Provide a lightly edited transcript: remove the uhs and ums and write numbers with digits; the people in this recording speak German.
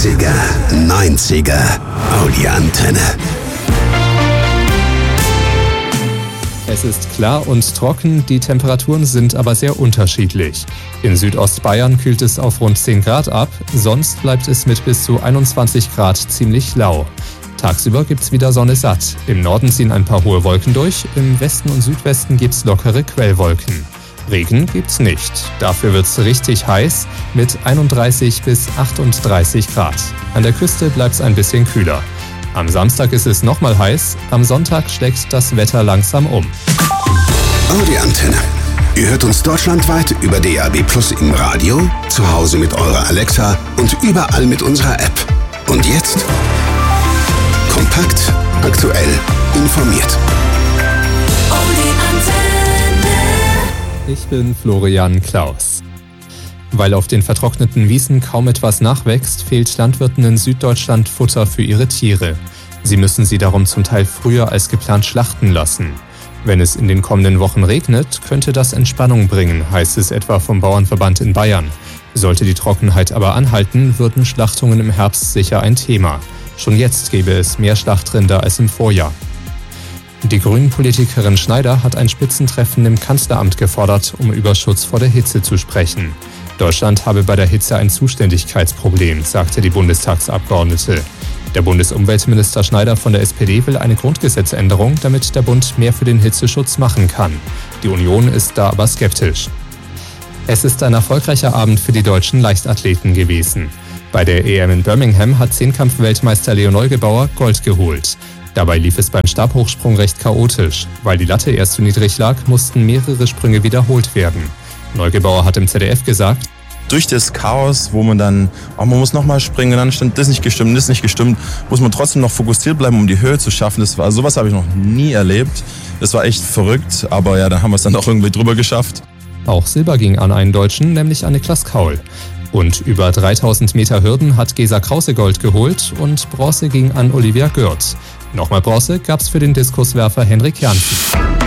80er, 90er, Audi Antenne. Es ist klar und trocken, die Temperaturen sind aber sehr unterschiedlich. In Südostbayern kühlt es auf rund 10 Grad ab, sonst bleibt es mit bis zu 21 Grad ziemlich lau. Tagsüber gibt's wieder Sonne satt. Im Norden ziehen ein paar hohe Wolken durch, im Westen und Südwesten gibt's lockere Quellwolken. Regen gibt's nicht. Dafür wird's richtig heiß mit 31 bis 38 Grad. An der Küste bleibt's ein bisschen kühler. Am Samstag ist es nochmal heiß, am Sonntag schlägt das Wetter langsam um. Audi Antenne. Ihr hört uns deutschlandweit über DAB+ im Radio, zu Hause mit eurer Alexa und überall mit unserer App. Und jetzt kompakt, aktuell, informiert. Audi Antenne. Ich bin Florian Klaus. Weil auf den vertrockneten Wiesen kaum etwas nachwächst, fehlt Landwirten in Süddeutschland Futter für ihre Tiere. Sie müssen sie darum zum Teil früher als geplant schlachten lassen. Wenn es in den kommenden Wochen regnet, könnte das Entspannung bringen, heißt es etwa vom Bauernverband in Bayern. Sollte die Trockenheit aber anhalten, würden Schlachtungen im Herbst sicher ein Thema. Schon jetzt gäbe es mehr Schlachtrinder als im Vorjahr. Die Grünen-Politikerin Schneider hat ein Spitzentreffen im Kanzleramt gefordert, um über Schutz vor der Hitze zu sprechen. Deutschland habe bei der Hitze ein Zuständigkeitsproblem, sagte die Bundestagsabgeordnete. Der Bundesumweltminister Schneider von der SPD will eine Grundgesetzänderung, damit der Bund mehr für den Hitzeschutz machen kann. Die Union ist da aber skeptisch. Es ist ein erfolgreicher Abend für die deutschen Leichtathleten gewesen. Bei der EM in Birmingham hat Zehnkampf-Weltmeister Leo Neugebauer Gold geholt. Dabei lief es beim Stabhochsprung recht chaotisch. Weil die Latte erst zu niedrig lag, mussten mehrere Sprünge wiederholt werden. Neugebauer hat im ZDF gesagt: Durch das Chaos, wo man dann, man muss nochmal springen, dann stand das nicht gestimmt, muss man trotzdem noch fokussiert bleiben, um die Höhe zu schaffen. Sowas habe ich noch nie erlebt. Das war echt verrückt, aber ja, dann haben wir es dann auch irgendwie drüber geschafft. Auch Silber ging an einen Deutschen, nämlich an Niklas Kaul. Und über 3000 Meter Hürden hat Gesa Krause Gold geholt und Bronze ging an Olivia Gürt. Nochmal Bronze gab's für den Diskuswerfer Henrik Janssen.